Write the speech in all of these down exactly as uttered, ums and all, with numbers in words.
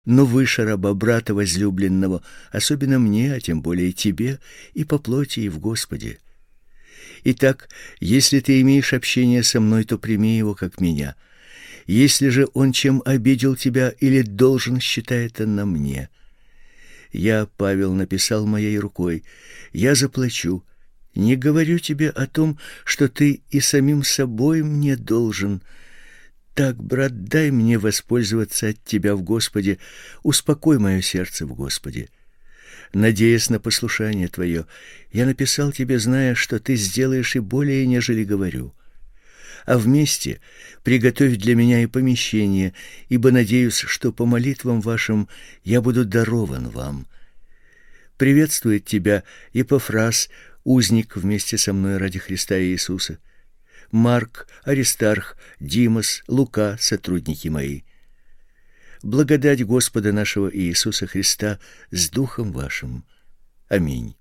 но выше раба брата возлюбленного, особенно мне, а тем более тебе, и по плоти, и в Господе. Итак, если ты имеешь общение со мной, то прими его как меня. Если же он чем обидел тебя или должен, считай это на мне. Я, Павел, написал моей рукой: я заплачу. Не говорю тебе о том, что ты и самим собой мне должен. Так, брат, дай мне воспользоваться от тебя в Господе, успокой мое сердце в Господе. Надеясь на послушание твое, я написал тебе, зная, что ты сделаешь и более, нежели говорю. А вместе приготовь для меня и помещение, ибо надеюсь, что по молитвам вашим я буду дарован вам. Приветствует тебя Епафрас, узник вместе со мной ради Христа Иисуса. Марк, Аристарх, Димас, Лука, сотрудники мои. Благодать Господа нашего Иисуса Христа с духом вашим. Аминь.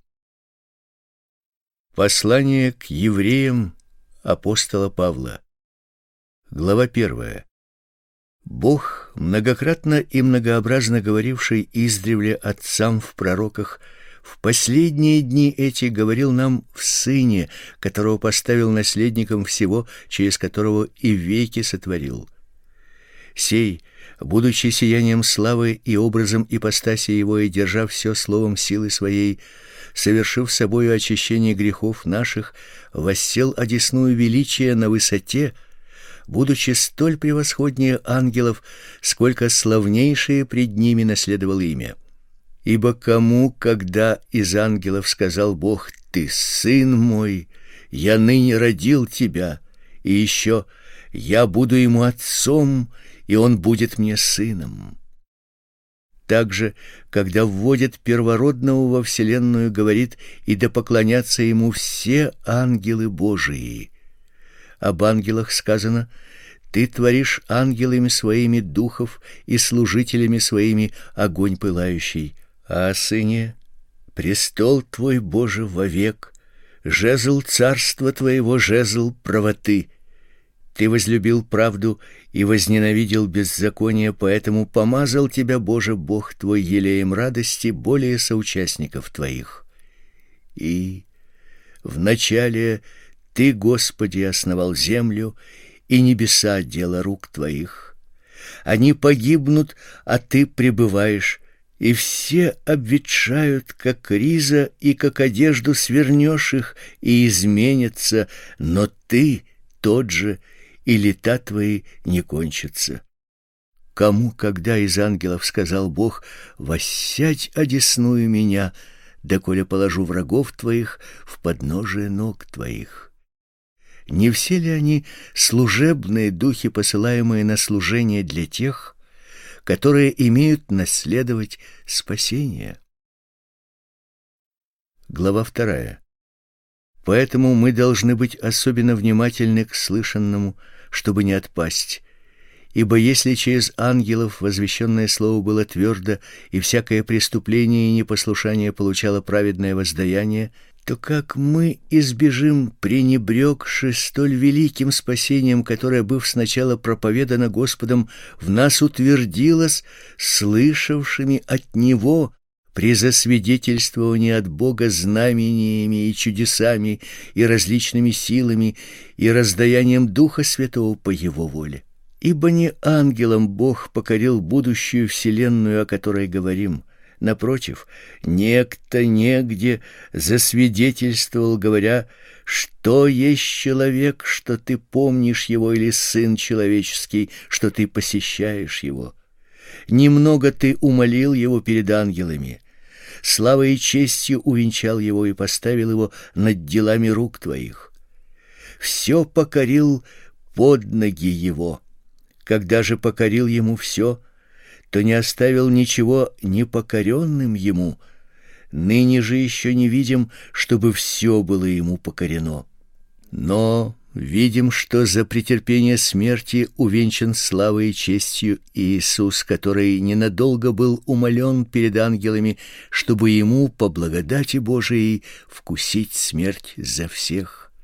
Послание к евреям апостола Павла. Глава первая. Бог, многократно и многообразно говоривший издревле отцам в пророках, в последние дни эти говорил нам в Сыне, которого поставил наследником всего, через которого и веки сотворил. Сей, будучи сиянием славы и образом ипостаси его, и держа все словом силы своей, совершив собою очищение грехов наших, воссел одесную величия на высоте, будучи столь превосходнее ангелов, сколько славнейшее пред ними наследовал имя. Ибо кому, когда из ангелов сказал Бог: «Ты сын мой, я ныне родил тебя», и еще: «Я буду ему отцом, и он будет мне сыном». Также, когда вводит первородного во вселенную, говорит: «И да поклонятся ему все ангелы Божии». Об ангелах сказано: «Ты творишь ангелами своими духов и служителями своими огонь пылающий». А о Сыне: «Престол твой, Боже, вовек, жезл царства твоего, жезл правоты. Ты возлюбил правду и возненавидел беззаконие, поэтому помазал тебя, Боже, Бог твой, елеем радости более соучастников твоих. И вначале Ты, Господи, основал землю, и небеса — дело рук твоих. Они погибнут, а Ты пребываешь, и все обветшают, как риза, и как одежду свернешь их, и изменятся, но Ты тот же, и лета твои не кончатся. Кому, когда из ангелов сказал Бог: «Воссядь одесную меня, доколе положу врагов твоих в подножие ног твоих»? Не все ли они служебные духи, посылаемые на служение для тех, которые имеют наследовать спасение? Глава вторая. Поэтому мы должны быть особенно внимательны к слышанному, чтобы не отпасть. Ибо если через ангелов возвещенное слово было твердо, и всякое преступление и непослушание получало праведное воздаяние, то как мы избежим, пренебрегши столь великим спасением, которое, быв сначала проповедано Господом, в нас утвердилось слышавшими от Него при засвидетельствовании от Бога знамениями и чудесами и различными силами и раздаянием Духа Святого по Его воле? Ибо не ангелам Бог покорил будущую вселенную, о которой говорим. Напротив, некто негде засвидетельствовал, говоря: «Что есть человек, что ты помнишь его, или сын человеческий, что ты посещаешь его? Немного ты умолил его перед ангелами, славой и честью увенчал его и поставил его над делами рук твоих. Все покорил под ноги его. Когда же покорил ему все, то не оставил ничего непокоренным ему. Ныне же еще не видим, чтобы все было ему покорено. Но видим, что за претерпение смерти увенчан славой и честью Иисус, который ненадолго был умолен перед ангелами, чтобы ему по благодати Божией вкусить смерть за всех.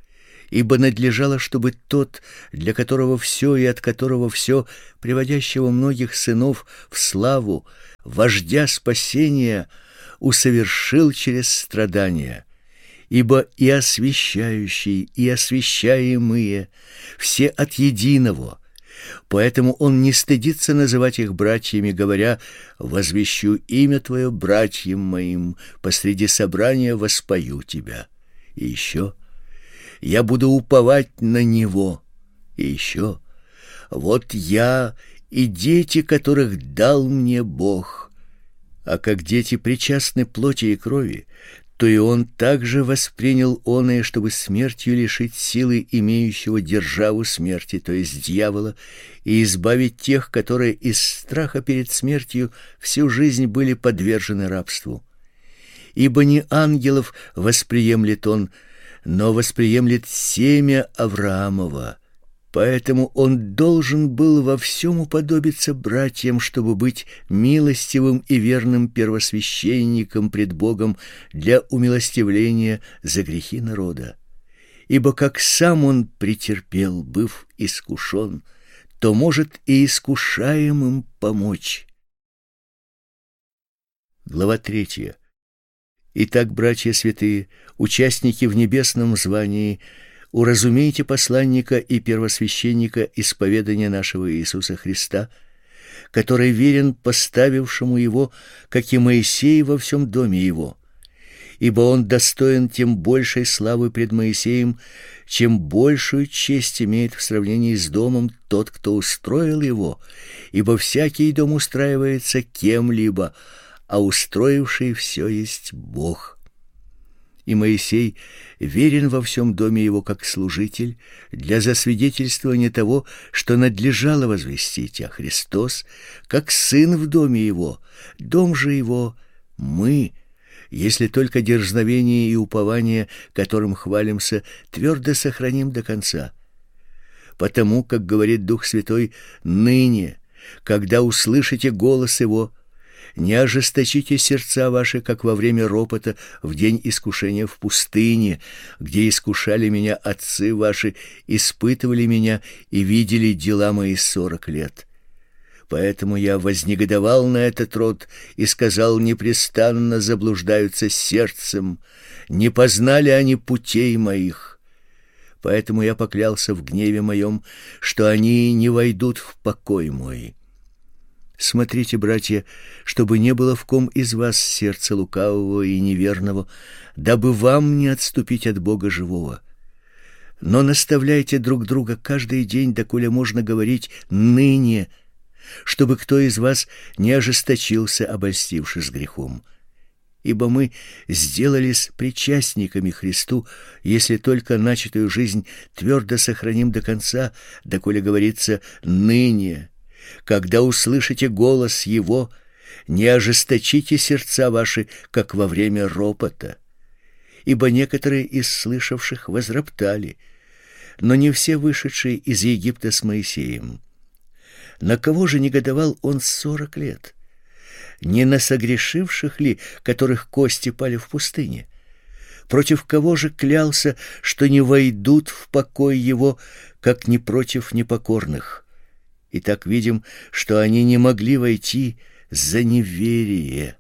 ибо надлежало, чтобы тот, для которого все и от которого все, приводящего многих сынов в славу, вождя спасения, усовершил через страдания. Ибо и освящающий, и освящаемые все от единого, поэтому он не стыдится называть их братьями, говоря: «Возвещу имя Твое братьям моим, посреди собрания воспою Тебя». И еще: «Я буду уповать на Него». И еще: «Вот я и дети, которых дал мне Бог». А как дети причастны плоти и крови, то и он также воспринял оное, чтобы смертью лишить силы имеющего державу смерти, то есть дьявола, и избавить тех, которые из страха перед смертью всю жизнь были подвержены рабству. Ибо не ангелов восприемлет он, но восприемлет семя Авраамова. Поэтому он должен был во всем уподобиться братьям, чтобы быть милостивым и верным первосвященником пред Богом для умилостивления за грехи народа. Ибо как сам он претерпел, быв искушен, то может и искушаемым помочь. Глава третья. Итак, братья святые, участники в небесном звании, уразумейте посланника и первосвященника исповедания нашего Иисуса Христа, который верен поставившему его, как и Моисей во всем доме его. Ибо он достоин тем большей славы пред Моисеем, чем большую честь имеет в сравнении с домом тот, кто устроил его, ибо всякий дом устраивается кем-либо, а устроивший все есть Бог. И Моисей верен во всем доме его как служитель для засвидетельствования того, что надлежало возвестить, а Христос как сын в доме его, дом же его мы, если только дерзновение и упование, которым хвалимся, твердо сохраним до конца. Потому, как говорит Дух Святой, ныне, когда услышите голос его, не ожесточите сердца ваши, как во время ропота в день искушения в пустыне, где искушали меня отцы ваши, испытывали меня и видели дела мои сорок лет. Поэтому я вознегодовал на этот род и сказал: непрестанно заблуждаются сердцем, не познали они путей моих. Поэтому я поклялся в гневе моем, что они не войдут в покой мой. Смотрите, братья, чтобы не было в ком из вас сердца лукавого и неверного, дабы вам не отступить от Бога живого. Но наставляйте друг друга каждый день, доколе можно говорить ныне, чтобы кто из вас не ожесточился, обольстившись грехом. Ибо мы сделались причастниками Христу, если только начатую жизнь твердо сохраним до конца, доколе говорится ныне. Когда услышите голос его, не ожесточите сердца ваши, как во время ропота. Ибо некоторые из слышавших возроптали, но не все вышедшие из Египта с Моисеем. На кого же негодовал он сорок лет? Не на согрешивших ли, которых кости пали в пустыне? Против кого же клялся, что не войдут в покой его, как не против непокорных? И так видим, что они не могли войти за неверие.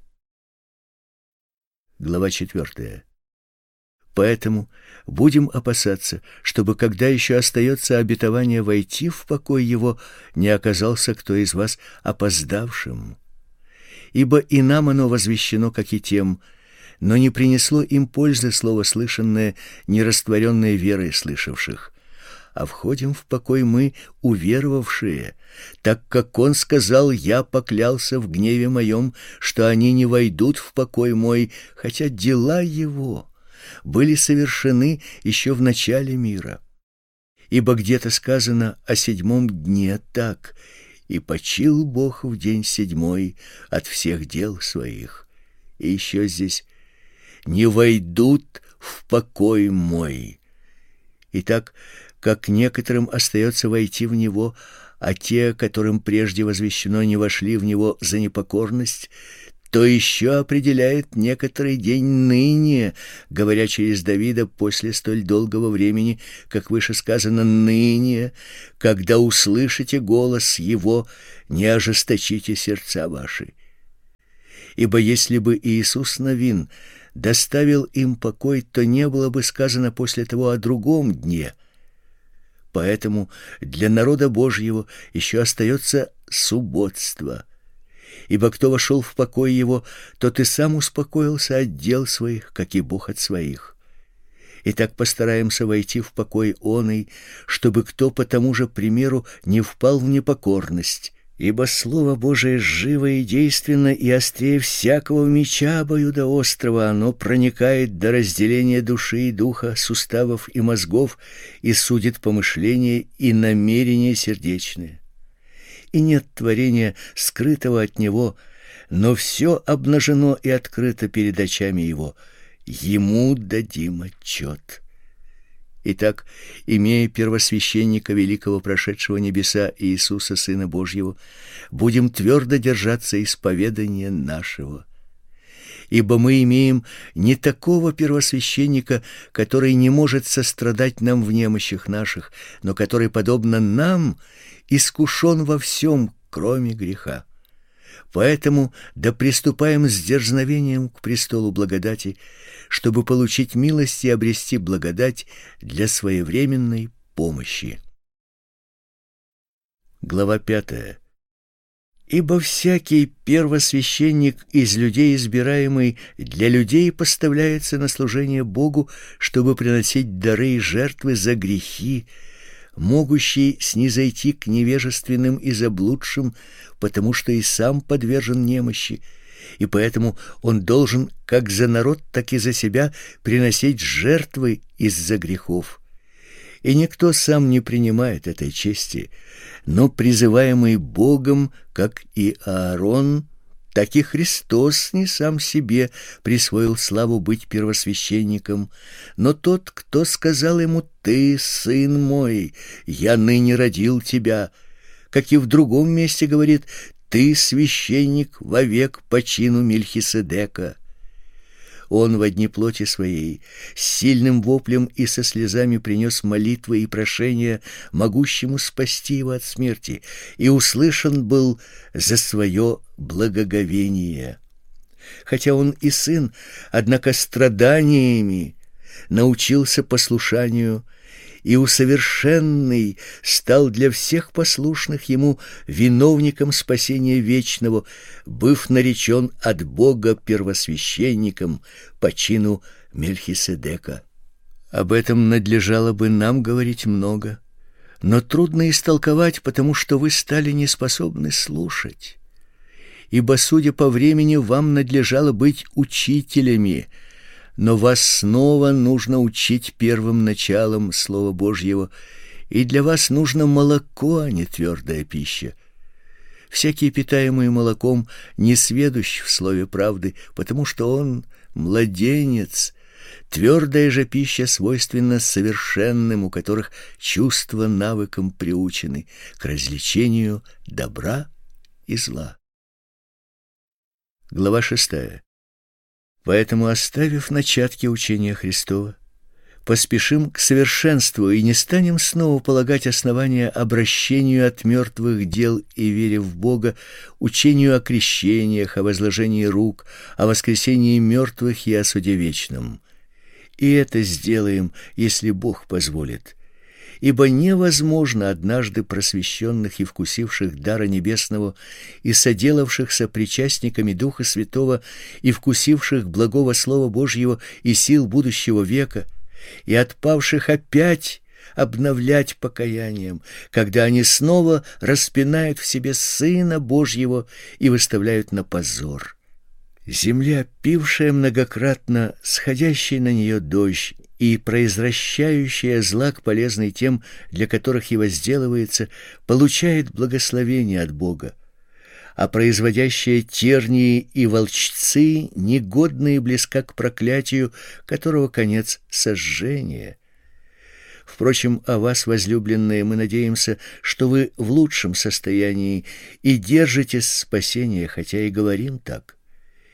Глава четвертая. Поэтому будем опасаться, чтобы, когда еще остается обетование войти в покой его, не оказался кто из вас опоздавшим. Ибо и нам оно возвещено, как и тем, но не принесло им пользы слово слышанное, не растворенное верой слышавших. А входим в покой мы, уверовавшие, так как он сказал: я поклялся в гневе моем, что они не войдут в покой мой, хотя дела его были совершены еще в начале мира. Ибо где-то сказано о седьмом дне так: и почил Бог в день седьмой от всех дел своих. И еще здесь: не войдут в покой мой. Итак, как некоторым остается войти в него, а те, которым прежде возвещено, не вошли в него за непокорность, то еще определяет некоторый день ныне, говоря через Давида после столь долгого времени, как выше сказано, ныне, когда услышите голос его, не ожесточите сердца ваши. Ибо если бы Иисус Навин доставил им покой, то не было бы сказано после того о другом дне. Поэтому для народа Божьего еще остается субботство. Ибо кто вошел в покой его, тот и сам успокоился от дел своих, как и Бог от своих. Итак, постараемся войти в покой оный, чтобы кто по тому же примеру не впал в непокорность. Ибо Слово Божие живо и действенно, и острее всякого меча обоюдоострого, оно проникает до разделения души и духа, суставов и мозгов, и судит помышления и намерения сердечные. И нет творения, скрытого от него, но все обнажено и открыто перед очами его. Ему дадим отчет. Итак, имея первосвященника великого, прошедшего небеса, Иисуса, Сына Божьего, будем твердо держаться исповедания нашего. Ибо мы имеем не такого первосвященника, который не может сострадать нам в немощах наших, но который, подобно нам, искушен во всем, кроме греха. Поэтому да приступаем с дерзновением к престолу благодати, чтобы получить милость и обрести благодать для своевременной помощи. Глава пятая. Ибо всякий первосвященник из людей избираемый для людей поставляется на служение Богу, чтобы приносить дары и жертвы за грехи, могущий снизойти к невежественным и заблудшим, потому что и сам подвержен немощи, и поэтому он должен как за народ, так и за себя приносить жертвы из-за грехов. И никто сам не принимает этой чести, но призываемый Богом, как и Аарон, так и Христос не сам себе присвоил славу быть первосвященником, но тот, кто сказал ему: «Ты, сын мой, я ныне родил тебя», как и в другом месте говорит: «Ты священник вовек по чину Мельхиседека». Он во дни плоти своей с сильным воплем и со слезами принес молитвы и прошения могущему спасти его от смерти, и услышан был за свое благоговение. Хотя он и сын, однако страданиями научился послушанию, и усовершенный стал для всех послушных ему виновником спасения вечного, быв наречен от Бога первосвященником по чину Мельхиседека. Об этом надлежало бы нам говорить много, но трудно истолковать, потому что вы стали неспособны слушать. Ибо, судя по времени, вам надлежало быть учителями, но вас снова нужно учить первым началом Слова Божьего, и для вас нужно молоко, а не твердая пища. Всякий, питаемый молоком, не сведущ в слове правды, потому что он младенец. Твердая же пища свойственна совершенным, у которых чувства навыком приучены к развлечению добра и зла. Глава шестая. Поэтому, оставив начатки учения Христова, поспешим к совершенству и не станем снова полагать основания обращению от мертвых дел и вере в Бога, учению о крещениях, о возложении рук, о воскресении мертвых и о суде вечном. И это сделаем, если Бог позволит. Ибо невозможно однажды просвещенных и вкусивших дара небесного и соделавшихся причастниками Духа Святого и вкусивших благого Слова Божьего и сил будущего века, и отпавших опять обновлять покаянием, когда они снова распинают в себе Сына Божьего и выставляют на позор. Земля, пившая многократно сходящий на нее дождь, и произвращающая злак, полезный тем, для которых его возделывается, получает благословение от Бога, а производящая тернии и волчцы, негодные близка к проклятию, которого конец — сожжение. Впрочем, о вас, возлюбленные, мы надеемся, что вы в лучшем состоянии и держитесь спасения, хотя и говорим так.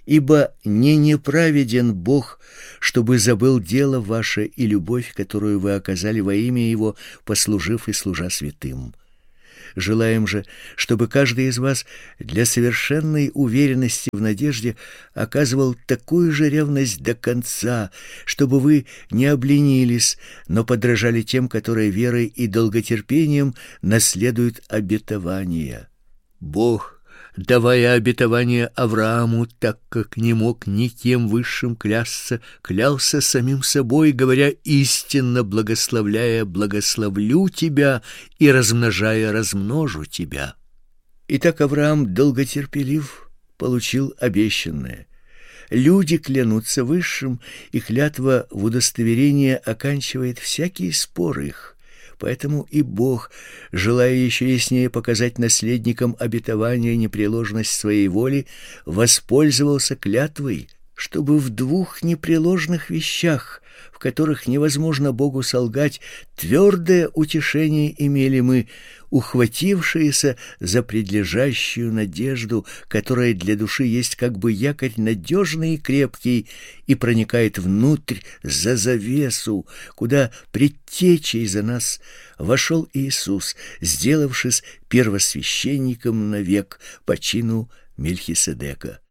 Ибо не неправеден Бог, чтобы забыл дело ваше и любовь, которую вы оказали во имя Его, послужив и служа святым. Желаем же, чтобы каждый из вас для совершенной уверенности в надежде оказывал такую же ревность до конца, чтобы вы не обленились, но подражали тем, которые верой и долготерпением наследуют обетования. Бог, давая обетование Аврааму, так как не мог никем высшим клясться, клялся самим собой, говоря: истинно благословляя, благословлю тебя, и размножая, размножу тебя. Итак, Авраам, долготерпелив, получил обещанное. Люди клянутся высшим, и клятва в удостоверение оканчивает всякий спор их. Поэтому и Бог, желая еще яснее показать наследникам обетования непреложность своей воли, воспользовался клятвой, чтобы в двух непреложных вещах, в которых невозможно Богу солгать, твердое утешение имели мы, ухватившиеся за предлежащую надежду, которая для души есть как бы якорь надежный и крепкий и проникает внутрь за завесу, куда предтечей за нас вошел Иисус, сделавшись первосвященником навек по чину Мельхиседека.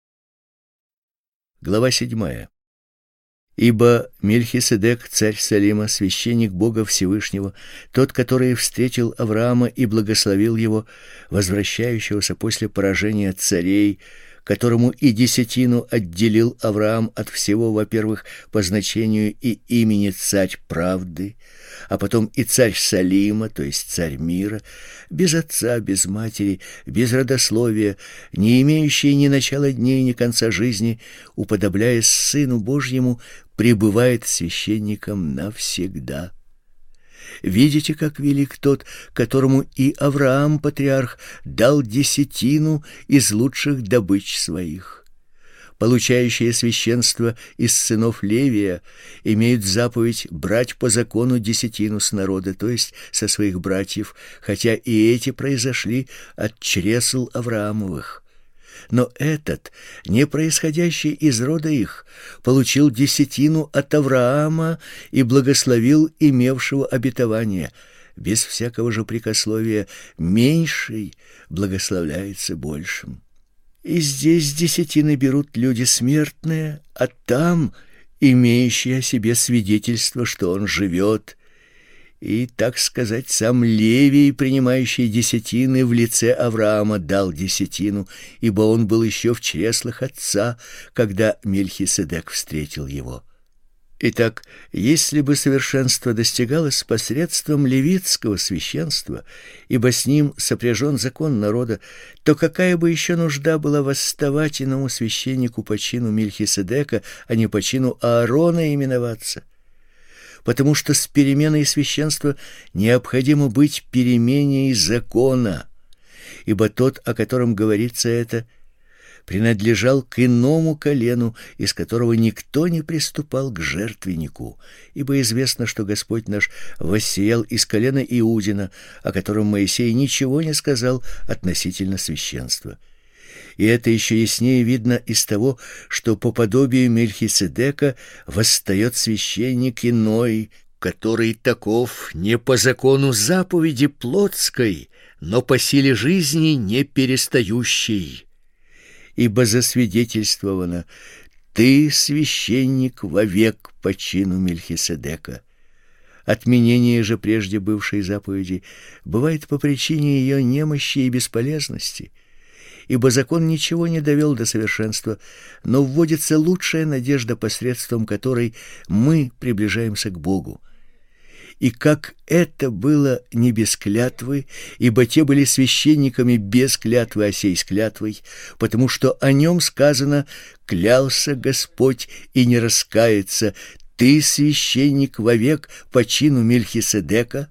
Глава седьмая. Ибо Мельхиседек, царь Салима, священник Бога Всевышнего, тот, который встретил Авраама и благословил его, возвращающегося после поражения царей, которому и десятину отделил Авраам от всего, во-первых, по значению и имени царь правды, а потом и царь Салима, то есть царь мира, без отца, без матери, без родословия, не имеющий ни начала дней, ни конца жизни, уподобляясь Сыну Божьему, пребывает священником навсегда. Видите, как велик тот, которому и Авраам, патриарх, дал десятину из лучших добыч своих. Получающие священство из сынов Левия имеют заповедь брать по закону десятину с народа, то есть со своих братьев, хотя и эти произошли от чресл Авраамовых. Но этот, не происходящий из рода их, получил десятину от Авраама и благословил имевшего обетование. Без всякого же прикословия меньший благословляется большим. И здесь десятины берут люди смертные, а там имеющие о себе свидетельство, что он живет. И, так сказать, сам Левий, принимающий десятины в лице Авраама, дал десятину, ибо он был еще в чреслах отца, когда Мельхиседек встретил его. Итак, если бы совершенство достигалось посредством левитского священства, ибо с ним сопряжен закон народа, то какая бы еще нужда была восставать иному священнику по чину Мельхиседека, а не по чину Аарона именоваться? Потому что с переменой священства необходимо быть переменей закона, ибо тот, о котором говорится это, принадлежал к иному колену, из которого никто не приступал к жертвеннику, ибо известно, что Господь наш воссиял из колена Иудина, о котором Моисей ничего не сказал относительно священства. И это еще яснее видно из того, что по подобию Мельхиседека восстает священник иной, который таков не по закону заповеди плотской, но по силе жизни не перестающей. Ибо засвидетельствовано: «Ты священник вовек по чину Мельхиседека». Отменение же прежде бывшей заповеди бывает по причине ее немощи и бесполезности, ибо закон ничего не довел до совершенства, но вводится лучшая надежда, посредством которой мы приближаемся к Богу. И как это было не без клятвы, ибо те были священниками без клятвы, а сей с клятвой, потому что о нем сказано: «Клялся Господь и не раскается, ты священник вовек по чину Мельхиседека»,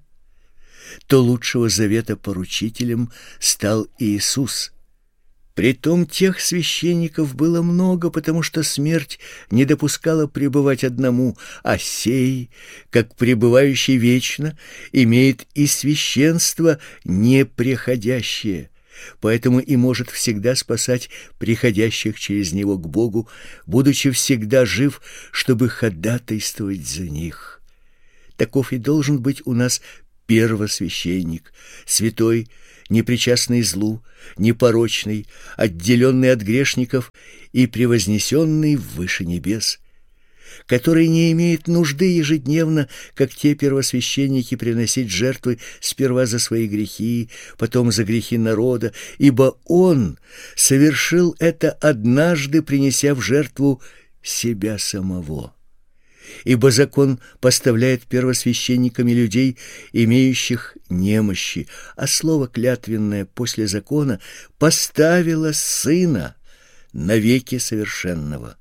то лучшего завета поручителем стал Иисус. Притом тех священников было много, потому что смерть не допускала пребывать одному, а сей, как пребывающий вечно, имеет и священство непреходящее, поэтому и может всегда спасать приходящих через него к Богу, будучи всегда жив, чтобы ходатайствовать за них. Таков и должен быть у нас первосвященник, святой, непричастный злу, непорочный, отделенный от грешников и превознесенный выше небес, который не имеет нужды ежедневно, как те первосвященники, приносить жертвы сперва за свои грехи, потом за грехи народа, ибо он совершил это однажды, принеся в жертву себя самого. Ибо закон поставляет первосвященниками людей, имеющих немощи, а слово клятвенное после закона поставило Сына навеки совершенного.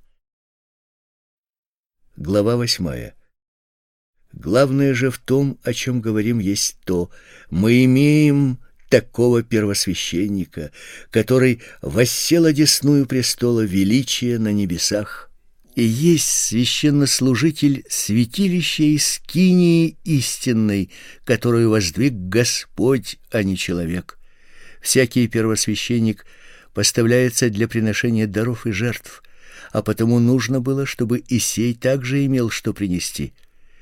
Глава восьмая. Главное же в том, о чем говорим, есть то: мы имеем такого первосвященника, который воссел одесную престола величия на небесах, и есть священнослужитель святилища и скинии истинной, которую воздвиг Господь, а не человек. Всякий первосвященник поставляется для приношения даров и жертв, а потому нужно было, чтобы и сей также имел что принести.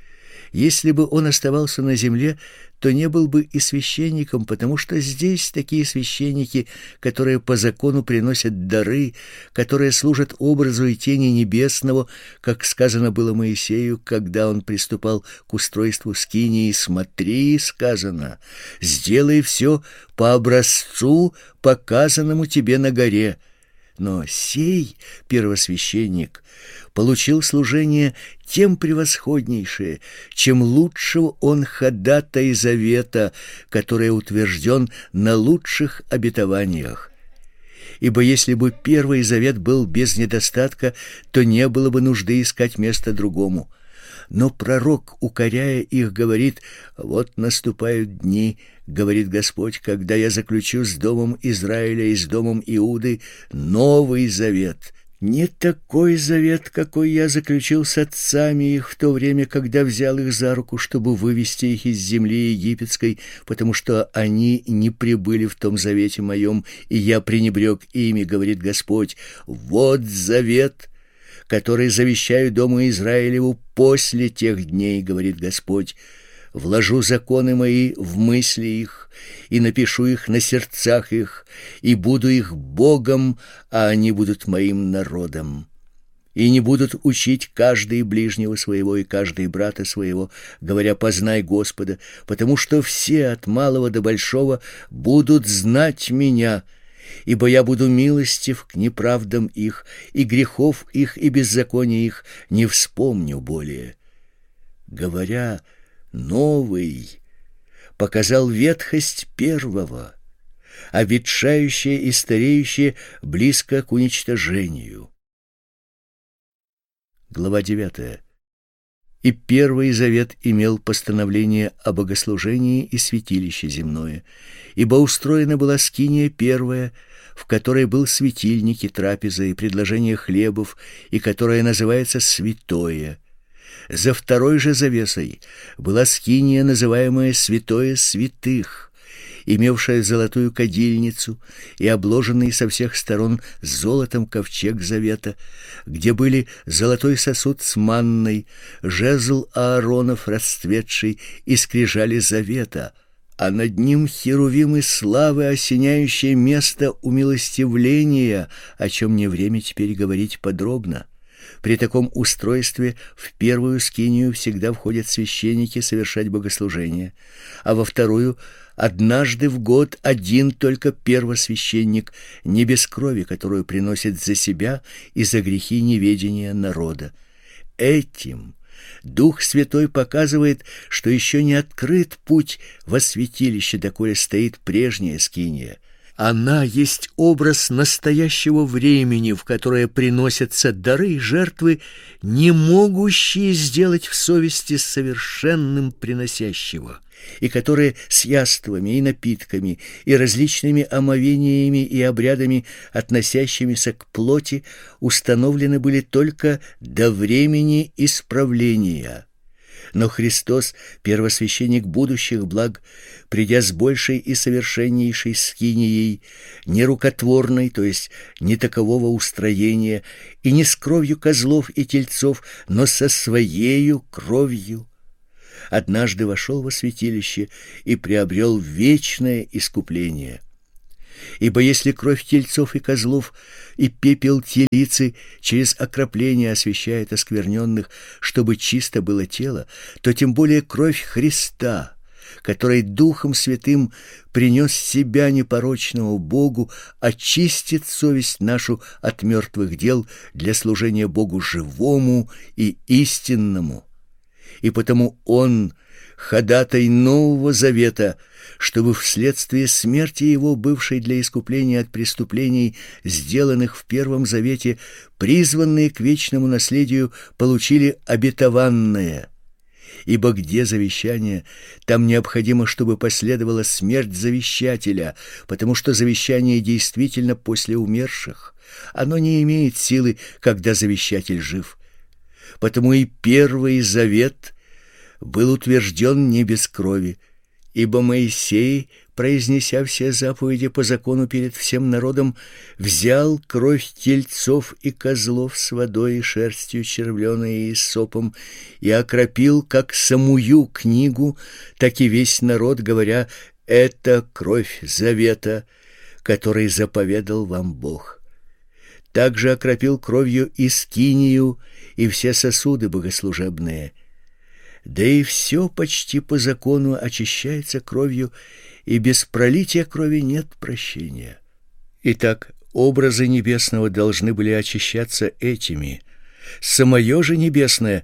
Если бы он оставался на земле, то не был бы и священником, потому что здесь такие священники, которые по закону приносят дары, которые служат образу и тени небесного, как сказано было Моисею, когда он приступал к устройству скинии: «Смотри, — сказано, — сделай все по образцу, показанному тебе на горе». Но сей первосвященник получил служение тем превосходнейшее, чем лучшего он ходатай завета, который утвержден на лучших обетованиях. Ибо если бы первый завет был без недостатка, то не было бы нужды искать место другому. Но пророк, укоряя их, говорит: «Вот наступают дни, — говорит Господь, — когда я заключу с домом Израиля и с домом Иуды новый завет, не такой завет, какой я заключил с отцами их в то время, когда взял их за руку, чтобы вывести их из земли египетской, потому что они не пребыли в том завете моем, и я пренебрег ими, — говорит Господь. Вот завет, который завещаю дому Израилеву после тех дней, — говорит Господь. Вложу законы мои в мысли их, и напишу их на сердцах их, и буду их Богом, а они будут моим народом. И не будут учить каждый ближнего своего и каждый брата своего, говоря: познай Господа, потому что все от малого до большого будут знать меня, ибо я буду милостив к неправдам их, и грехов их и беззакония их не вспомню более». Говоря «новый», показал ветхость первого, а ветшающее и стареющее близко к уничтожению. Глава девятая. И первый завет имел постановление о богослужении и святилище земное, ибо устроена была скиния первая, в которой был светильник и трапеза и предложение хлебов, и которая называется святое. За второй же завесой была скиния, называемая святое святых, имевшая золотую кадильницу и обложенный со всех сторон золотом ковчег завета, где были золотой сосуд с манной, жезл Ааронов расцветший и скрижали завета, а над ним херувимы славы, осеняющие место умилостивления, о чем не время теперь говорить подробно. При таком устройстве в первую скинию всегда входят священники совершать богослужение, а во вторую однажды в год один только первосвященник, не без крови, которую приносит за себя и за грехи неведения народа. Этим Дух Святой показывает, что еще не открыт путь во святилище, доколе стоит прежняя скиния. Она есть образ настоящего времени, в которое приносятся дары и жертвы, не могущие сделать в совести совершенным приносящего, и которые с яствами и напитками и различными омовениями и обрядами, относящимися к плоти, установлены были только до времени исправления. Но Христос, первосвященник будущих благ, придя с большей и совершеннейшей скинией, не рукотворной, то есть не такового устроения, и не с кровью козлов и тельцов, но со своею кровью, однажды вошел во святилище и приобрел вечное искупление. Ибо если кровь тельцов и козлов и пепел телицы через окропление освящает оскверненных, чтобы чисто было тело, то тем более кровь Христа, который Духом Святым принес себя непорочного Богу, очистит совесть нашу от мертвых дел для служения Богу живому и истинному. И потому Он ходатай Нового Завета, чтобы вследствие смерти Его, бывшей для искупления от преступлений, сделанных в Первом Завете, призванные к вечному наследию, получили обетованное. Ибо где завещание, там необходимо, чтобы последовала смерть завещателя, потому что завещание действительно после умерших. Оно не имеет силы, когда завещатель жив. Потому и Первый Завет был утвержден не без крови, ибо Моисей, произнеся все заповеди по закону перед всем народом, взял кровь тельцов и козлов с водой и шерстью червленой и сопом и окропил как самую книгу, так и весь народ, говоря: «Это кровь завета, который заповедал вам Бог». Также окропил кровью и скинию, и все сосуды богослужебные. Да и все почти по закону очищается кровью, и без пролития крови нет прощения. Итак, образы небесного должны были очищаться этими, самое же небесное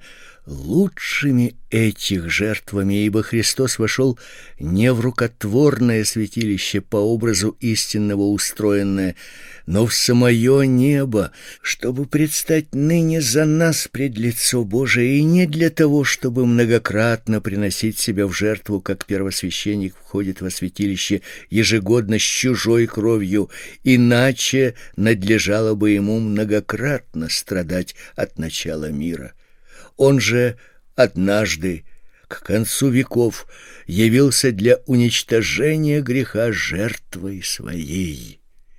лучшими этих жертвами, ибо Христос вошел не в рукотворное святилище по образу истинного устроенное, но в самое небо, чтобы предстать ныне за нас пред лицо Божие, и не для того, чтобы многократно приносить себя в жертву, как первосвященник входит во святилище ежегодно с чужой кровью, иначе надлежало бы ему многократно страдать от начала мира. Он же однажды, к концу веков, явился для уничтожения греха жертвой своей.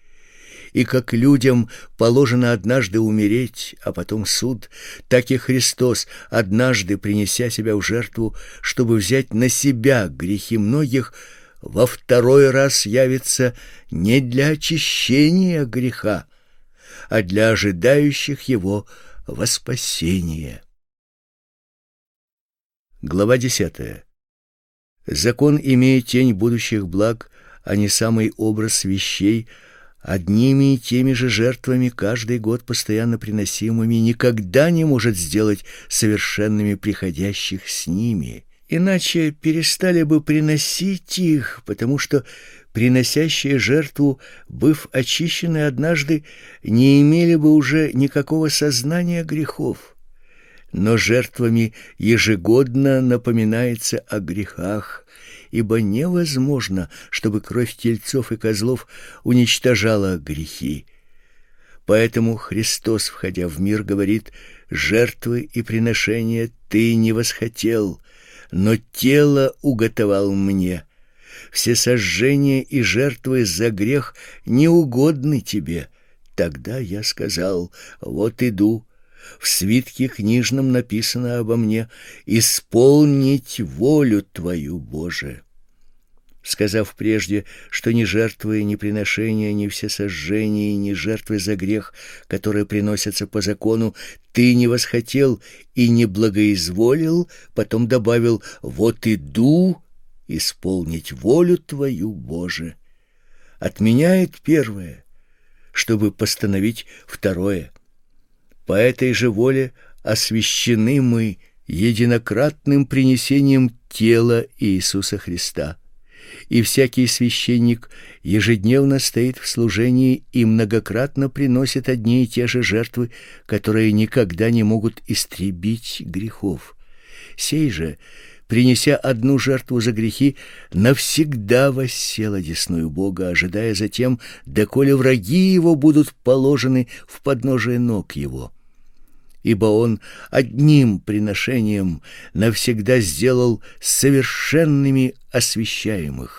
И как людям положено однажды умереть, а потом суд, так и Христос, однажды принеся себя в жертву, чтобы взять на себя грехи многих, во второй раз явится не для очищения греха, а для ожидающих его во спасение. Глава десятая. Закон имеет тень будущих благ, а не самый образ вещей, одними и теми же жертвами каждый год постоянно приносимыми никогда не может сделать совершенными приходящих с ними. Иначе перестали бы приносить их, потому что приносящие жертву, быв очищены однажды, не имели бы уже никакого сознания грехов. Но жертвами ежегодно напоминается о грехах, ибо невозможно, чтобы кровь тельцов и козлов уничтожала грехи. Поэтому Христос, входя в мир, говорит: «Жертвы и приношения ты не восхотел, но тело уготовал мне. Все сожжения и жертвы за грех не угодны тебе». Тогда я сказал: «Вот иду. В свитке книжном написано обо мне: исполнить волю твою, Боже». Сказав прежде, что ни жертвы, ни приношения, ни всесожжения, ни жертвы за грех, которые приносятся по закону, ты не восхотел и не благоизволил, потом добавил: «Вот иду исполнить волю твою, Боже». Отменяет первое, чтобы постановить второе. По этой же воле освящены мы единократным принесением тела Иисуса Христа. И всякий священник ежедневно стоит в служении и многократно приносит одни и те же жертвы, которые никогда не могут истребить грехов. Сей же, принеся одну жертву за грехи, навсегда воссел одесную Бога, ожидая затем, доколе враги его будут положены в подножие ног его. ибо Он одним приношением навсегда сделал совершенными освящаемых.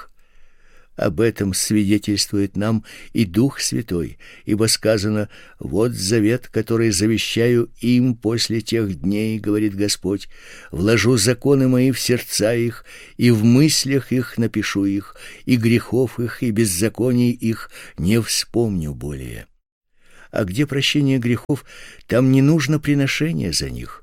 Об этом свидетельствует нам и Дух Святой, ибо сказано: «Вот завет, который завещаю им после тех дней, говорит Господь, вложу законы мои в сердца их, и в мыслях их напишу их, и грехов их, и беззаконий их не вспомню более». А где прощение грехов, там не нужно приношения за них.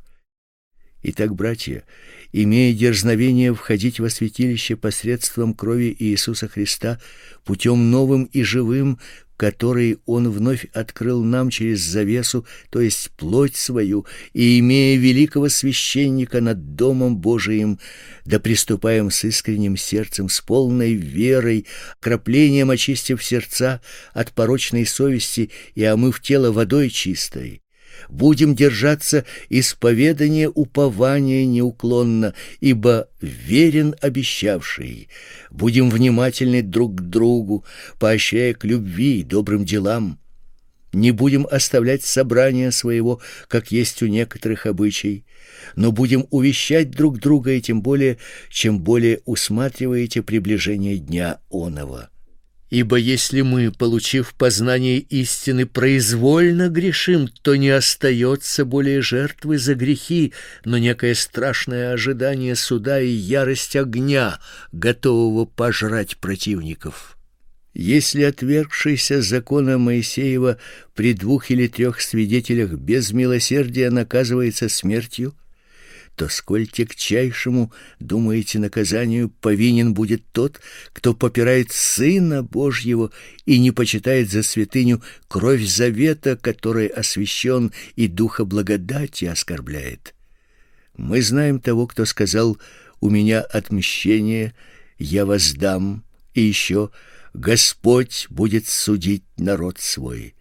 Итак, братья, имея дерзновение входить во святилище посредством крови Иисуса Христа, путем новым и живым, который Он вновь открыл нам через завесу, то есть плоть свою, и имея великого священника над Домом Божиим, да приступаем с искренним сердцем, с полной верой, окроплением очистив сердца от порочной совести и омыв тело водой чистой. Будем держаться исповедания упования неуклонно, ибо верен обещавший. Будем внимательны друг к другу, поощряя к любви и добрым делам. Не будем оставлять собрания своего, как есть у некоторых обычай, но будем увещать друг друга, и тем более, чем более усматриваете приближение дня оного. Ибо если мы, получив познание истины, произвольно грешим, то не остается более жертвы за грехи, но некое страшное ожидание суда и ярость огня, готового пожрать противников. Если отвергшийся закона Моисеева при двух или трех свидетелях без милосердия наказывается смертью, то сколь тягчайшему, думаете, наказанию повинен будет тот, кто попирает Сына Божьего и не почитает за святыню кровь завета, которой освящен, и духа благодати оскорбляет. Мы знаем того, кто сказал: «У меня отмщение, я воздам», и еще: «Господь будет судить народ свой».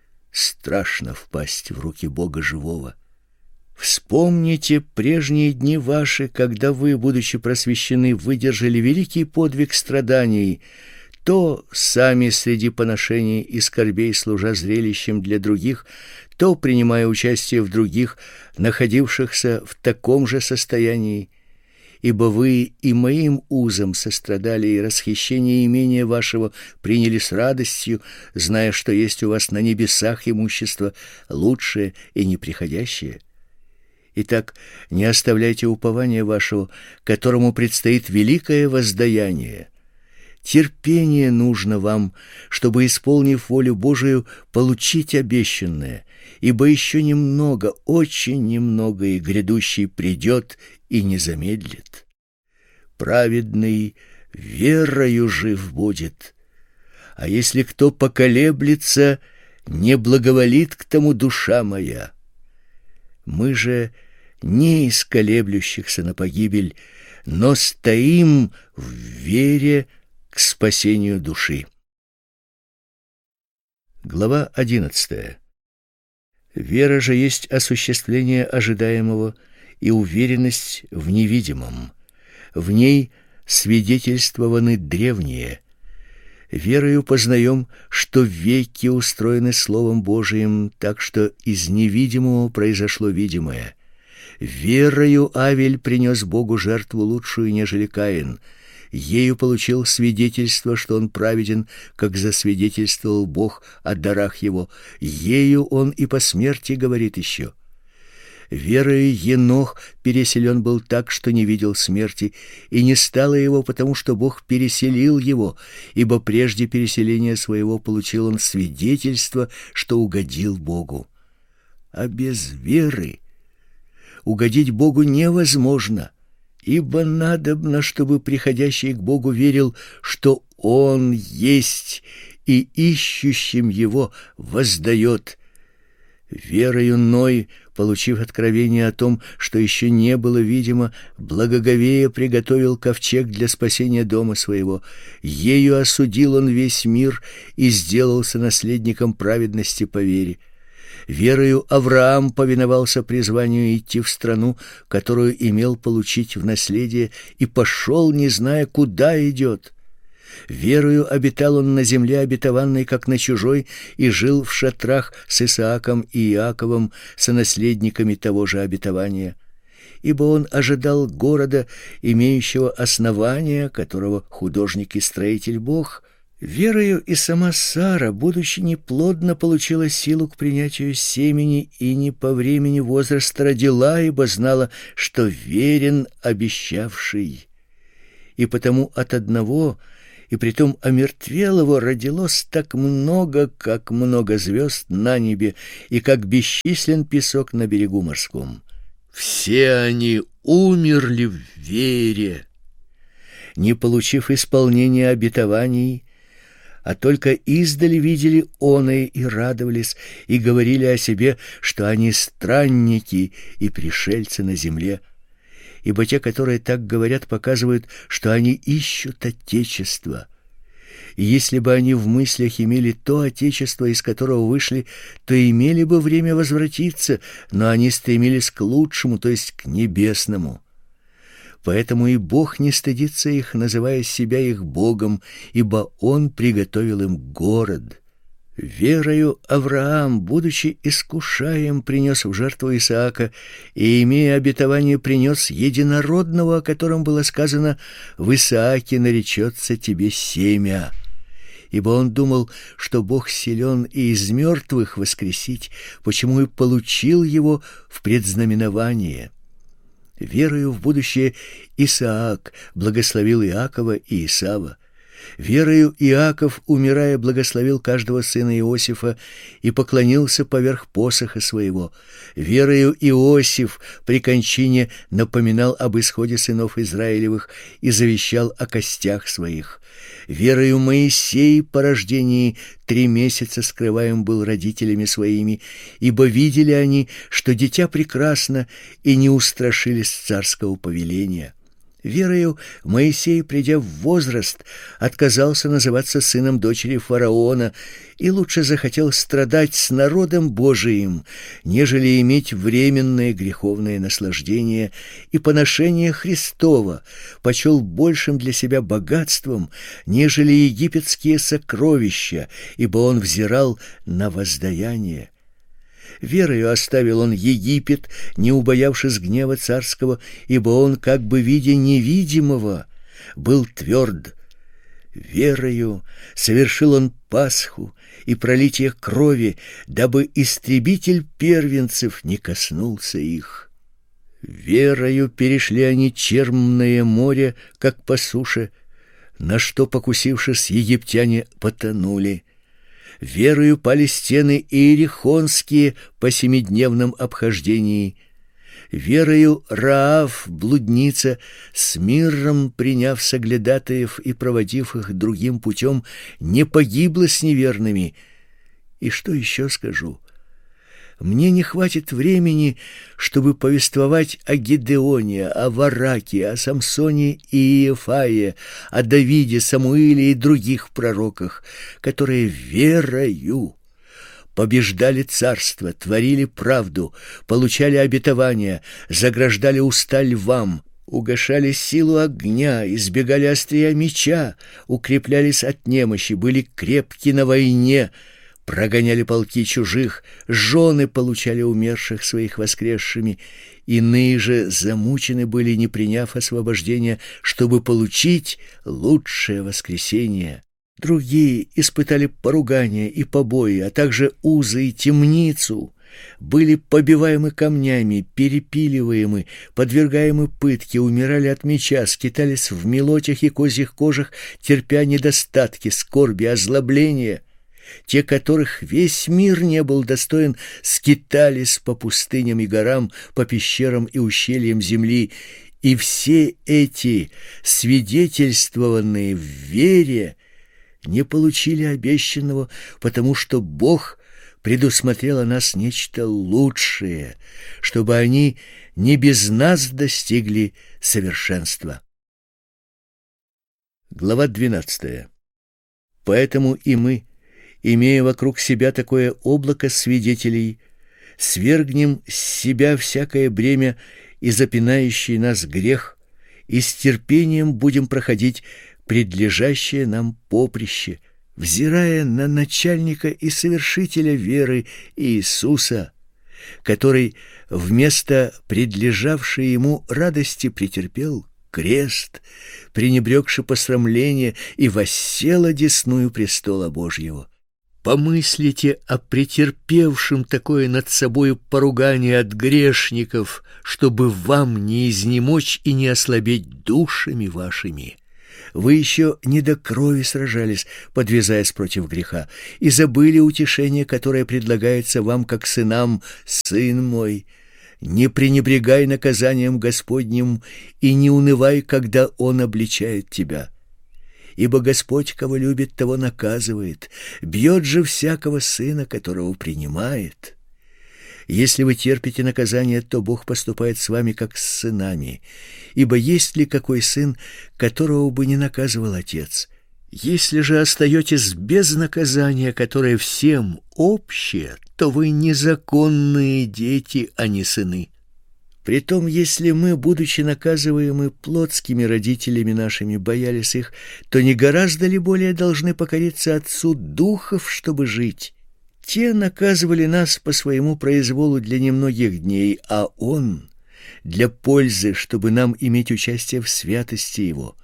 Страшно впасть в руки Бога живого. Вспомните прежние дни ваши, когда вы, будучи просвещены, выдержали великий подвиг страданий, то сами среди поношений и скорбей служа зрелищем для других, то принимая участие в других, находившихся в таком же состоянии. Ибо вы и моим узом сострадали, и расхищение имения вашего приняли с радостью, зная, что есть у вас на небесах имущество лучшее и неприходящее. Итак, не оставляйте упования вашего, которому предстоит великое воздаяние. Терпение нужно вам, чтобы, исполнив волю Божию, получить обещанное, ибо еще немного, очень немного, и грядущий придет и не замедлит. Праведный верою жив будет, а если кто поколеблется, не благоволит к тому душа моя. Мы же не из колеблющихся на погибель, но стоим в вере к спасению души. Глава одиннадцатая. Вера же есть осуществление ожидаемого и уверенность в невидимом. В ней свидетельствованы древние. Верою познаем, что веки устроены Словом Божиим, так что из невидимого произошло видимое. Верою Авель принес Богу жертву лучшую, нежели Каин. Ею получил свидетельство, что он праведен, как засвидетельствовал Бог о дарах его. Ею он и по смерти говорит еще. Верою Енох переселен был так, что не видел смерти, и не стало его, потому что Бог переселил его, ибо прежде переселения своего получил он свидетельство, что угодил Богу. А без веры угодить Богу невозможно, ибо надобно, чтобы приходящий к Богу верил, что Он есть, и ищущим Его воздает. Верою Ной, получив откровение о том, что еще не было видимо, благоговея приготовил ковчег для спасения дома своего. Ею осудил он весь мир и сделался наследником праведности по вере. Верою Авраам повиновался призванию идти в страну, которую имел получить в наследие, и пошел, не зная, куда идет. Верою обитал он на земле обетованной, как на чужой, и жил в шатрах с Исааком и Иаковом, сонаследниками того же обетования. Ибо он ожидал города, имеющего основания, которого художник и строитель Бог. Верою и сама Сара, будучи неплодна, получила силу к принятию семени и не по времени возраста родила, ибо знала, что верен обещавший. И потому от одного, и притом омертвелого, родилось так много, как много звезд на небе, и как бесчислен песок на берегу морском. Все они умерли в вере, не получив исполнения обетований, а только издали видели оное и радовались, и говорили о себе, что они странники и пришельцы на земле. Ибо те, которые так говорят, показывают, что они ищут отечество. И если бы они в мыслях имели то отечество, из которого вышли, то имели бы время возвратиться, но они стремились к лучшему, то есть к небесному. Поэтому и Бог не стыдится их, называя себя их Богом, ибо Он приготовил им город. Верою Авраам, будучи искушаем, принес в жертву Исаака, и, имея обетование, принес единородного, о котором было сказано: «В Исааке наречется тебе семя». Ибо он думал, что Бог силен и из мертвых воскресить, почему и получил его в предзнаменование. Верою в будущее Исаак благословил Иакова и Исава. Верою Иаков, умирая, благословил каждого сына Иосифа и поклонился поверх посоха своего. Верою Иосиф при кончине напоминал об исходе сынов Израилевых и завещал о костях своих. Верою Моисей по рождении три месяца скрываем был родителями своими, ибо видели они, что дитя прекрасно, и не устрашились царского повеления. Верою Моисей, придя в возраст, отказался называться сыном дочери фараона и лучше захотел страдать с народом Божиим, нежели иметь временное греховное наслаждение, и поношение Христова почел большим для себя богатством, нежели египетские сокровища, ибо он взирал на воздаяние. Верою оставил он Египет, не убоявшись гнева царского, ибо он, как бы видя невидимого, был тверд. Верою совершил он Пасху и пролитие крови, дабы истребитель первенцев не коснулся их. Верою перешли они Чермное море, как по суше, на что, покусившись, египтяне потонули. Верою пали стены иерихонские по семидневном обхождении. Верою Раав, блудница, с миром приняв соглядатаев и проводив их другим путем, не погибла с неверными. И что еще скажу? Мне не хватит времени, чтобы повествовать о Гидеоне, о Вараке, о Самсоне и Иефае, о Давиде, Самуиле и других пророках, которые верою побеждали царство, творили правду, получали обетования, заграждали уста львам, угашали силу огня, избегали острия меча, укреплялись от немощи, были крепки на войне, прогоняли полки чужих, жены получали умерших своих воскресшими, иные же замучены были, не приняв освобождения, чтобы получить лучшее воскресение. Другие испытали поругания и побои, а также узы и темницу, были побиваемы камнями, перепиливаемы, подвергаемы пытке, умирали от меча, скитались в мелотях и козьих кожах, терпя недостатки, скорби, озлобления. Те, которых весь мир не был достоин, скитались по пустыням и горам, по пещерам и ущельям земли, и все эти, свидетельствованные в вере, не получили обещанного, потому что Бог предусмотрел о нас нечто лучшее, чтобы они не без нас достигли совершенства. Глава двенадцатая. Поэтому и мы, имея вокруг себя такое облако свидетелей, свергнем с себя всякое бремя и запинающий нас грех, и с терпением будем проходить предлежащее нам поприще, взирая на начальника и совершителя веры Иисуса, который вместо предлежавшей ему радости претерпел крест, пренебрегши посрамление, и воссел одесную престола Божьего. Помыслите о претерпевшем такое над собою поругание от грешников, чтобы вам не изнемочь и не ослабеть душами вашими. Вы еще не до крови сражались, подвязаясь против греха, и забыли утешение, которое предлагается вам как сынам: «Сын мой, не пренебрегай наказанием Господним и не унывай, когда Он обличает тебя. Ибо Господь, кого любит, того наказывает, бьет же всякого сына, которого принимает. Если вы терпите наказание, то Бог поступает с вами как с сынами. Ибо есть ли какой сын, которого бы не наказывал отец? Если же остаетесь без наказания, которое всем общее, то вы незаконные дети, а не сыны. Притом, если мы, будучи наказываемы плотскими родителями нашими, боялись их, то не гораздо ли более должны покориться Отцу духов, чтобы жить? Те наказывали нас по своему произволу для немногих дней, а Он для пользы, чтобы нам иметь участие в святости Его.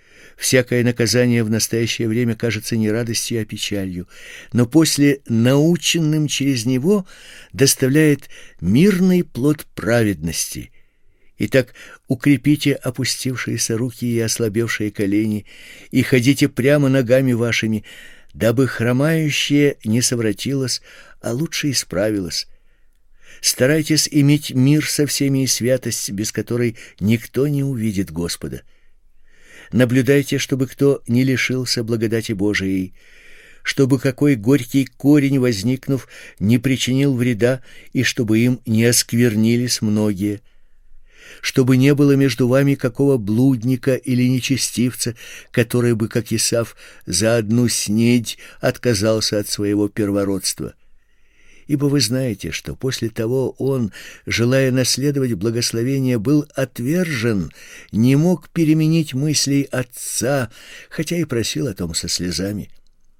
Всякое наказание в настоящее время кажется не радостью, а печалью, но после наученным через него доставляет мирный плод праведности. Итак, укрепите опустившиеся руки и ослабевшие колени, и ходите прямо ногами вашими, дабы хромающее не совратилось, а лучше исправилось. Старайтесь иметь мир со всеми и святость, без которой никто не увидит Господа. Наблюдайте, чтобы кто не лишился благодати Божией, чтобы какой горький корень, возникнув, не причинил вреда, и чтобы им не осквернились многие, чтобы не было между вами какого блудника или нечестивца, который бы, как Исав, за одну снедь отказался от своего первородства. Ибо вы знаете, что после того он, желая наследовать благословение, был отвержен, не мог переменить мыслей отца, хотя и просил о том со слезами.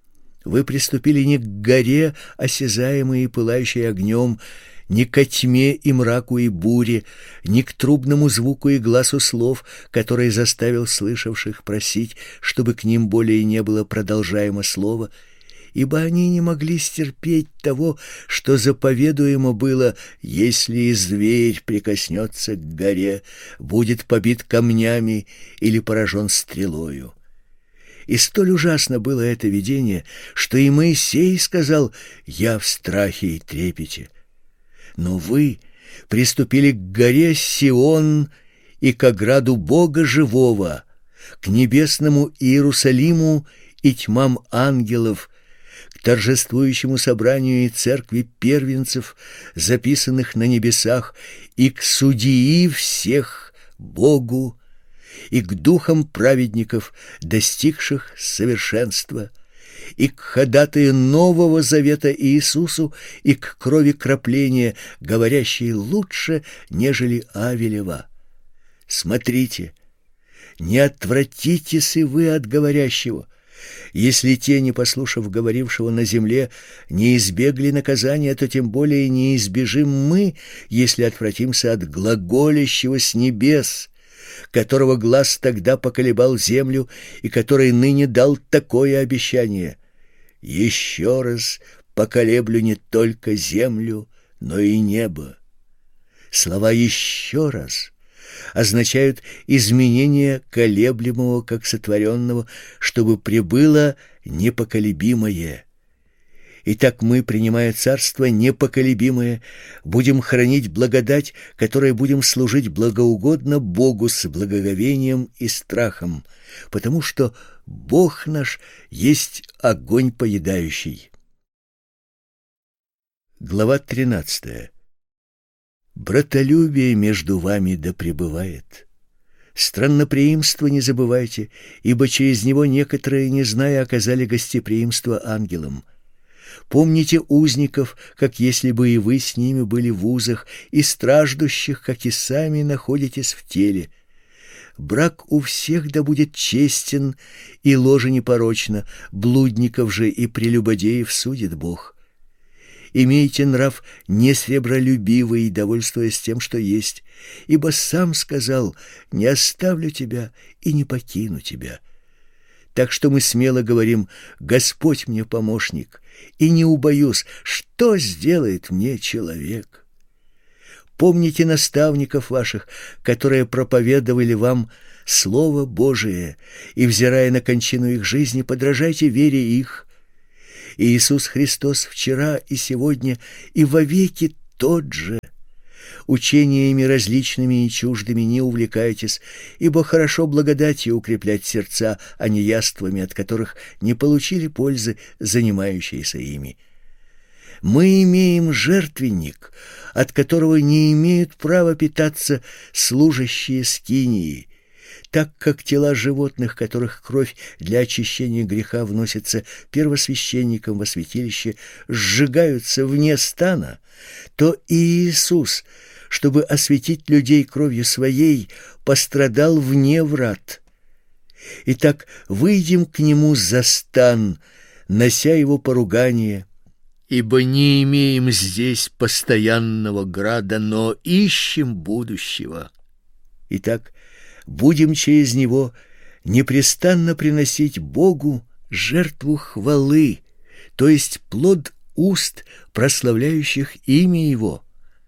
Вы приступили не к горе, осязаемой и пылающей огнем, не ко тьме и мраку и буре, не к трубному звуку и гласу слов, который заставил слышавших просить, чтобы к ним более не было продолжаемо слова, ибо они не могли стерпеть того, что заповедуемо было: если и зверь прикоснется к горе, будет побит камнями или поражен стрелою. И столь ужасно было это видение, что и Моисей сказал: «Я в страхе и трепете». Но вы приступили к горе Сион и к ограду Бога живого, к небесному Иерусалиму и тьмам ангелов, к торжествующему собранию и церкви первенцев, записанных на небесах, и к судьи всех Богу, и к духам праведников, достигших совершенства, и к ходатаю Нового Завета Иисусу, и к крови кропления, говорящей лучше, нежели Авелева. Смотрите, не отвратитесь и вы от говорящего. Если те, не послушав говорившего на земле, не избегли наказания, то тем более не избежим мы, если отвратимся от глаголящего с небес, которого глас тогда поколебал землю и который ныне дал такое обещание: «Еще раз поколеблю не только землю, но и небо». Слова «еще раз» означают изменение колеблемого как сотворенного, чтобы пребыло непоколебимое. Итак, мы, принимая царство непоколебимое, будем хранить благодать, которой будем служить благоугодно Богу с благоговением и страхом, потому что Бог наш есть огонь поедающий. Глава тринадцатая. Братолюбие между вами да пребывает. Странноприимство не забывайте, ибо через него некоторые, не зная, оказали гостеприимство ангелам. Помните узников, как если бы и вы с ними были в узах, и страждущих, как и сами находитесь в теле. Брак у всех да будет честен, и ложе непорочно, блудников же и прелюбодеев судит Бог. Имейте нрав несребролюбивый, довольствуясь тем, что есть, ибо сам сказал: не оставлю тебя и не покину тебя. Так что мы смело говорим: Господь мне помощник, и не убоюсь, что сделает мне человек. Помните наставников ваших, которые проповедовали вам Слово Божие, и, взирая на кончину их жизни, подражайте вере их. Иисус Христос вчера и сегодня и вовеки тот же. Учениями различными и чуждыми не увлекайтесь, ибо хорошо благодатью укреплять сердца, а не яствами, от которых не получили пользы занимающиеся ими. Мы имеем жертвенник, от которого не имеют права питаться служащие скинии, так как тела животных, которых кровь для очищения греха вносится первосвященником во святилище, сжигаются вне стана, то и Иисус, чтобы осветить людей кровью своей, пострадал вне врат. Итак, выйдем к нему за стан, нося его поругание, ибо не имеем здесь постоянного града, но ищем будущего. Итак, будем через него непрестанно приносить Богу жертву хвалы, то есть плод уст, прославляющих имя Его.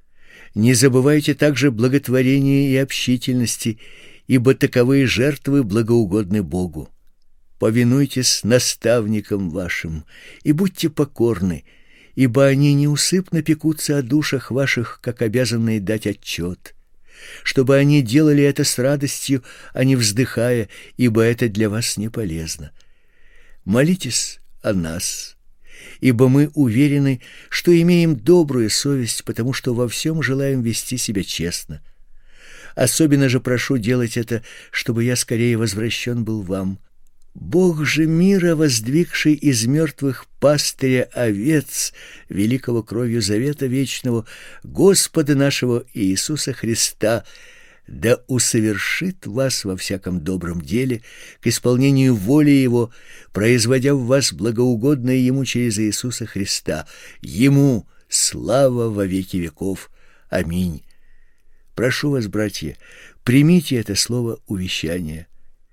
Не забывайте также благотворения и общительности, ибо таковые жертвы благоугодны Богу. Повинуйтесь наставникам вашим и будьте покорны, ибо они неусыпно пекутся о душах ваших, как обязанные дать отчет, чтобы они делали это с радостью, а не вздыхая, ибо это для вас не полезно. Молитесь о нас, ибо мы уверены, что имеем добрую совесть, потому что во всем желаем вести себя честно. Особенно же прошу делать это, чтобы я скорее возвращен был вам. Бог же мира, воздвигший из мертвых пастыря овец, великого кровью завета вечного, Господа нашего Иисуса Христа, да усовершит вас во всяком добром деле к исполнению воли Его, производя в вас благоугодное Ему через Иисуса Христа. Ему слава во веки веков. Аминь. Прошу вас, братья, примите это слово увещания.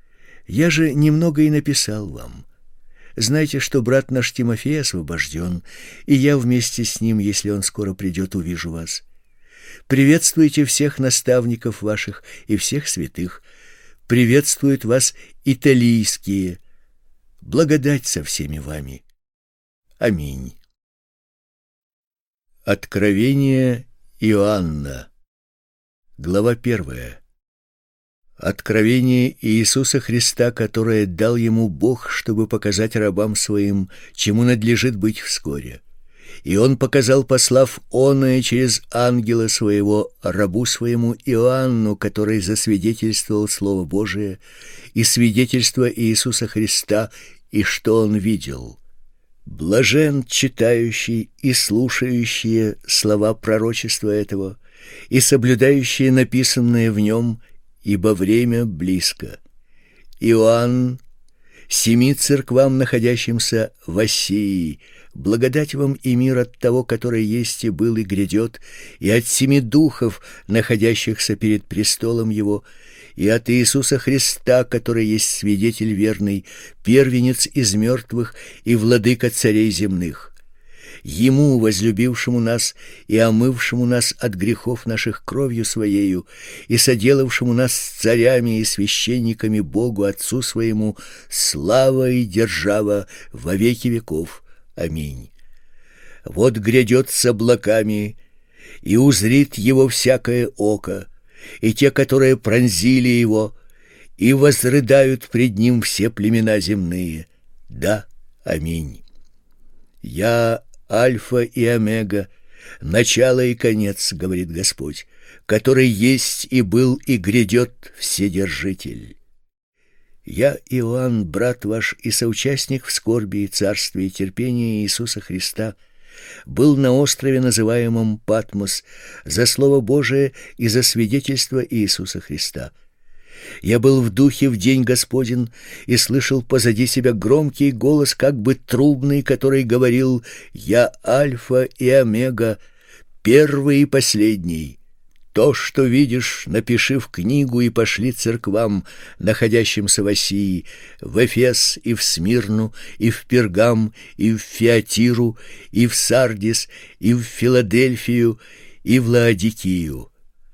Я же немного и написал вам. Знайте, что брат наш Тимофей освобожден, и я вместе с ним, если он скоро придет, увижу вас. Приветствуйте всех наставников ваших и всех святых. Приветствуют вас италийские. Благодать со всеми вами. Аминь. Откровение Иоанна. Глава первая. Откровение Иисуса Христа, которое дал ему Бог, чтобы показать рабам своим, чему надлежит быть вскоре. И он показал, послав оное через ангела своего рабу своему Иоанну, который засвидетельствовал Слово Божие и свидетельство Иисуса Христа, и что он видел. Блажен читающий и слушающие слова пророчества этого, и соблюдающие написанное в нем, ибо время близко. Иоанн, семи церквам, находящимся в Асии, благодать вам и мир от того, который есть и был и грядет, и от семи духов, находящихся перед престолом Его, и от Иисуса Христа, который есть свидетель верный, первенец из мертвых и владыка царей земных. Ему, возлюбившему нас и омывшему нас от грехов наших кровью Своею, и соделавшему нас царями и священниками Богу Отцу Своему, слава и держава во веки веков. Аминь. Вот грядет с облаками, и узрит его всякое око, и те, которые пронзили его, и возрыдают пред ним все племена земные. Да, аминь. Я Альфа и Омега, начало и конец, говорит Господь, который есть и был и грядет Вседержитель. Я, Иоанн, брат ваш и соучастник в скорби и царстве и терпении Иисуса Христа, был на острове, называемом Патмос, за Слово Божие и за свидетельство Иисуса Христа. Я был в духе в день Господень и слышал позади себя громкий голос, как бы трубный, который говорил: «Я Альфа и Омега, первый и последний. То, что видишь, напиши в книгу и пошли церквам, находящимся в Асии, в Эфес и в Смирну, и в Пергам, и в Фиатиру, и в Сардис, и в Филадельфию, и в Лаодикию».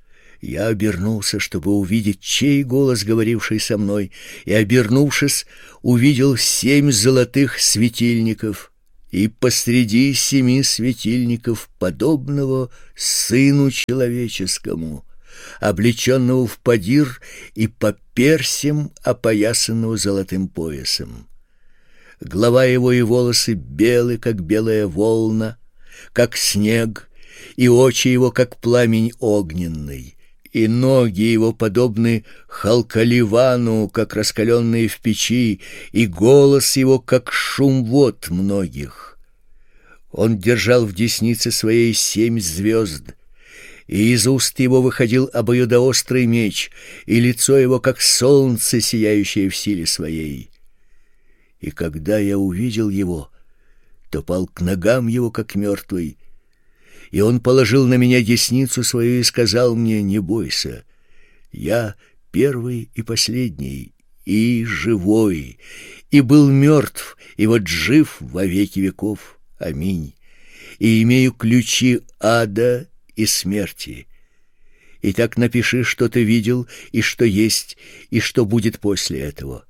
Я обернулся, чтобы увидеть, чей голос, говоривший со мной, и, обернувшись, увидел семь золотых светильников, и посреди семи светильников подобного Сыну Человеческому, облеченного в подир и по персям опоясанного золотым поясом. Голова его и волосы белы, как белая волна, как снег, и очи его, как пламень огненный, и ноги его подобны халкаливану, как раскаленные в печи, и голос его, как шум вод многих. Он держал в деснице своей семь звезд, и из уст его выходил обоюдоострый меч, и лицо его, как солнце, сияющее в силе своей. И когда я увидел его, то пал к ногам его, как мертвый. И он положил на меня десницу свою и сказал мне: «Не бойся, я первый и последний, и живой, и был мертв, и вот жив во веки веков. Аминь. И имею ключи ада и смерти. Итак, напиши, что ты видел, и что есть, и что будет после этого.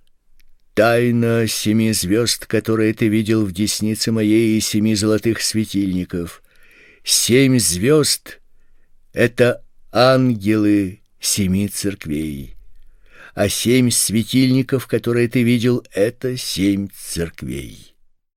Тайна семи звезд, которые ты видел в деснице моей, и семи золотых светильников. Семь звезд — это ангелы семи церквей, а семь светильников, которые ты видел, — это семь церквей».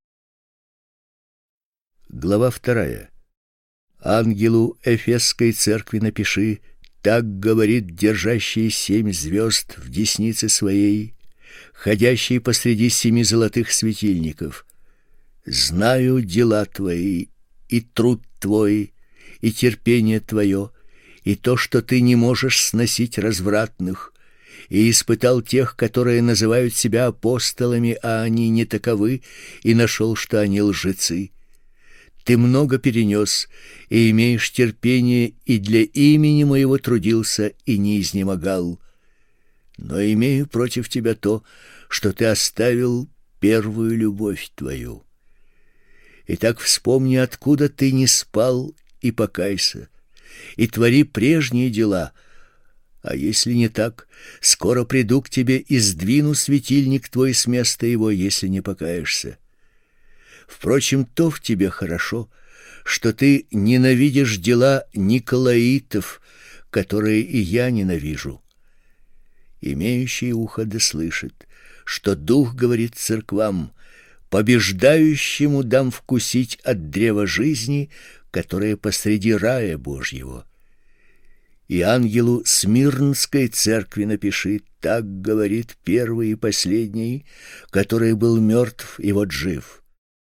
Глава вторая. Ангелу Эфесской церкви напиши: так говорит держащий семь звезд в деснице своей, ходящий посреди семи золотых светильников: знаю дела твои, и труд твой, и терпение твое, и то, что ты не можешь сносить развратных, и испытал тех, которые называют себя апостолами, а они не таковы, и нашел, что они лжецы. Ты много перенес, и имеешь терпение, и для имени моего трудился, и не изнемогал. Но имею против тебя то, что ты оставил первую любовь твою. Итак, вспомни, откуда ты не спал, и покайся, и твори прежние дела. А если не так, скоро приду к тебе и сдвину светильник твой с места его, если не покаешься. Впрочем, то в тебе хорошо, что ты ненавидишь дела николаитов, которые и я ненавижу. Имеющий ухо да слышит, что Дух говорит церквам: побеждающему дам вкусить от древа жизни, которое посреди рая Божьего. И ангелу Смирнской церкви напиши: так говорит первый и последний, который был мертв и вот жив.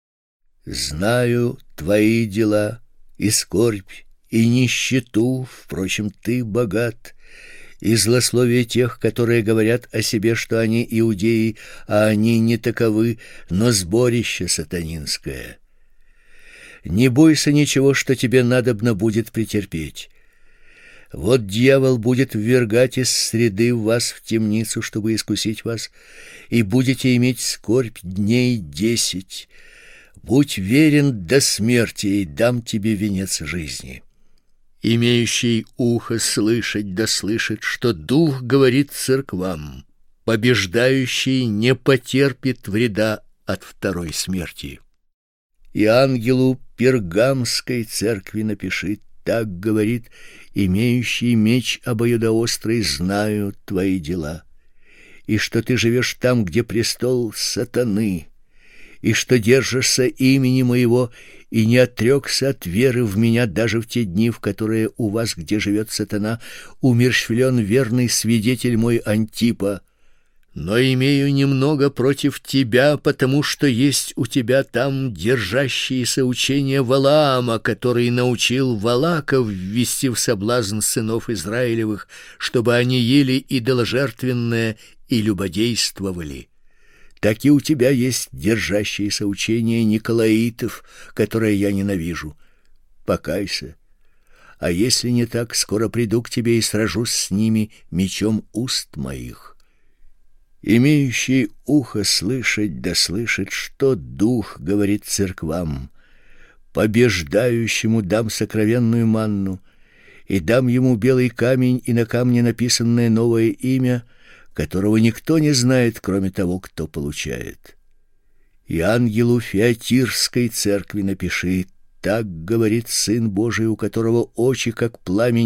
Знаю твои дела, и скорбь, и нищету, впрочем, ты богат, и злословие тех, которые говорят о себе, что они иудеи, а они не таковы, но сборище сатанинское. Не бойся ничего, что тебе надобно будет претерпеть. Вот дьявол будет ввергать из среды вас в темницу, чтобы искусить вас, и будете иметь скорбь дней десять. Будь верен до смерти, и дам тебе венец жизни. Имеющий ухо слышать да слышит, что Дух говорит церквам: побеждающий не потерпит вреда от второй смерти. И ангелу Пергамской церкви напиши: так говорит имеющий меч обоюдоострый: знаю твои дела, и что ты живешь там, где престол сатаны, и что держишься имени моего, и не отрекся от веры в меня даже в те дни, в которые у вас, где живет сатана, умерщвлен верный свидетель мой Антипа. но имею немного против тебя, потому что есть у тебя там держащиеся учения Валаама, который научил Валаков ввести в соблазн сынов Израилевых, чтобы они ели идоложертвенное и любодействовали. Так и у тебя есть держащиеся учения Николаитов, которые я ненавижу. Покайся. А если не так, скоро приду к тебе и сражусь с ними мечом уст моих. Имеющий ухо слышать да слышит, что Дух говорит церквам. Побеждающему дам сокровенную манну, и дам ему белый камень, и на камне написанное новое имя, которого никто не знает, кроме того, кто получает. И ангелу Фиатирской церкви напиши: так говорит Сын Божий, у которого очи как пламень